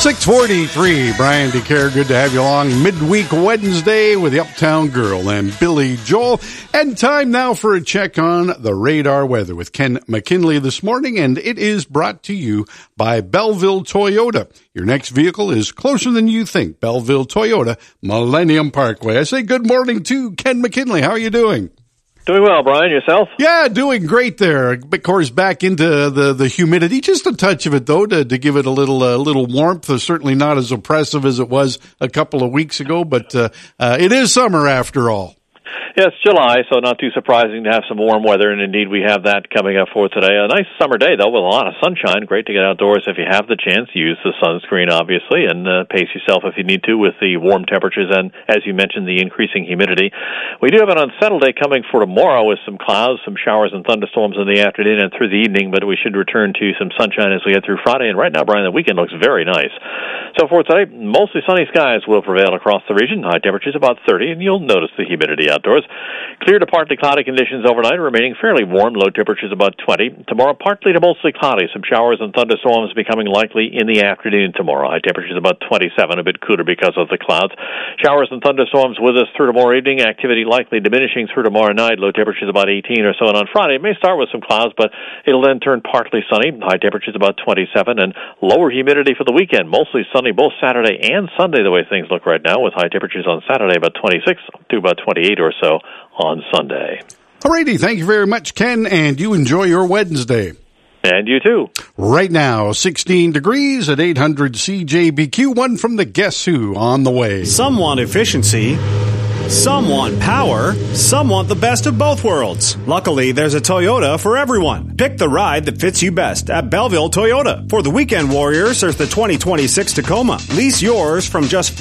6:43, Brian DeCare, good to have you along midweek Wednesday with the Uptown Girl and Billy Joel. And time now for a check on the radar weather with Ken McKinley this morning, and it is brought to you by Belleville Toyota. Your next vehicle is closer than you think. Belleville Toyota, Millennium Parkway. I say good morning to Ken McKinley. How are you doing? Doing well, Brian. Yourself? Yeah, doing great there. Of course, back into the humidity. Just a touch of it, though, to give it a little warmth. Certainly not as oppressive as it was a couple of weeks ago, but it is summer after all. Yeah, it's July, so not too surprising to have some warm weather, and indeed we have that coming up for today. A nice summer day, though, with a lot of sunshine. Great to get outdoors if you have the chance. Use the sunscreen, obviously, and pace yourself if you need to with the warm temperatures and, as you mentioned, the increasing humidity. We do have an unsettled day coming for tomorrow with some clouds, some showers and thunderstorms in the afternoon and through the evening, but we should return to some sunshine as we get through Friday. And right now, Brian, the weekend looks very nice. So for today, mostly sunny skies will prevail across the region. High temperatures about 30, and you'll notice the humidity outdoors. Clear to partly cloudy conditions overnight, remaining fairly warm. Low temperatures about 20. Tomorrow, partly to mostly cloudy. Some showers and thunderstorms becoming likely in the afternoon tomorrow. High temperatures about 27, a bit cooler because of the clouds. Showers and thunderstorms with us through tomorrow evening. Activity likely diminishing through tomorrow night. Low temperatures about 18 or so. And on Friday, it may start with some clouds, but it'll then turn partly sunny. High temperatures about 27, and lower humidity for the weekend. Mostly sunny both Saturday and Sunday, the way things look right now, with high temperatures on Saturday about 26 to about 28 or so on Sunday. Alrighty, thank you very much, Ken, and you enjoy your Wednesday. And you too. Right now, 16 degrees at 800 CJBQ, one from the Guess Who on the way. Some want efficiency, some want power, some want the best of both worlds. Luckily, there's a Toyota for everyone. Pick the ride that fits you best at Belleville Toyota. For the weekend warriors, there's the 2026 Tacoma. Lease yours from just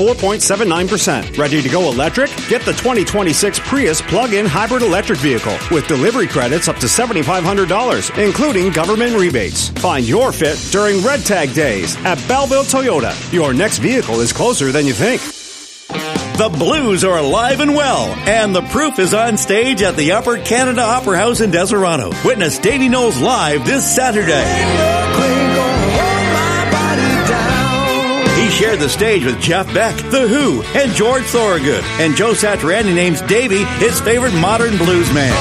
4.79%. Ready to go electric? Get the 2026 Prius plug-in hybrid electric vehicle with delivery credits up to $7,500, including government rebates. Find your fit during Red Tag Days at Belleville Toyota. Your next vehicle is closer than you think. The blues are alive and well, and the proof is on stage at the Upper Canada Opera House in Deserado. Witness Davy Knowles live this Saturday. He shared the stage with Jeff Beck, The Who, and George Thorogood, and Joe Satriani names Davy his favorite modern blues man.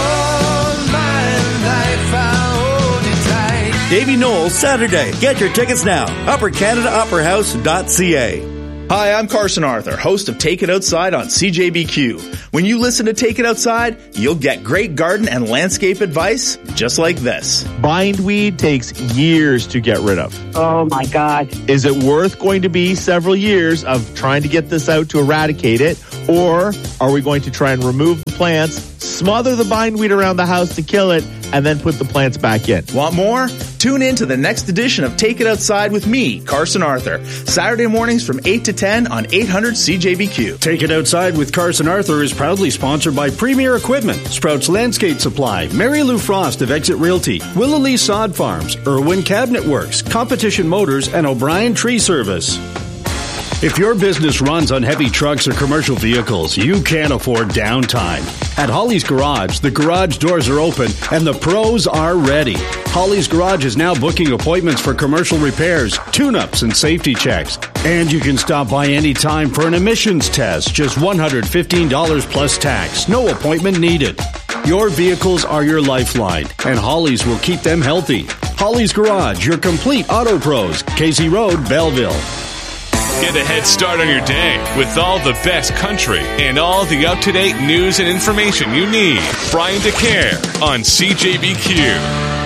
Davy Knowles, Saturday. Get your tickets now. UpperCanadaOperaHouse.ca. Hi, I'm Carson Arthur, host of Take It Outside on CJBQ. When you listen to Take It Outside, you'll get great garden and landscape advice just like this. Bindweed takes years to get rid of. Oh my God. Is it worth going to be several years of trying to get this out to eradicate it? Or are we going to try and remove the plants, smother the bindweed around the house to kill it, and then put the plants back in? Want more? Tune in to the next edition of Take It Outside with me, Carson Arthur. Saturday mornings from 8 to 10 on 800 CJBQ. Take It Outside with Carson Arthur is proudly sponsored by Premier Equipment, Sprouts Landscape Supply, Mary Lou Frost of Exit Realty, Willow Sod Farms, Irwin Cabinet Works, Competition Motors, and O'Brien Tree Service. If your business runs on heavy trucks or commercial vehicles, you can't afford downtime. At Holly's Garage, the garage doors are open and the pros are ready. Holly's Garage is now booking appointments for commercial repairs, tune-ups, and safety checks. And you can stop by anytime for an emissions test, just $115 plus tax. No appointment needed. Your vehicles are your lifeline, and Holly's will keep them healthy. Holly's Garage, your complete auto pros. Casey Road, Belleville. Get a head start on your day with all the best country and all the up-to-date news and information you need. Brian DeCare on CJBQ.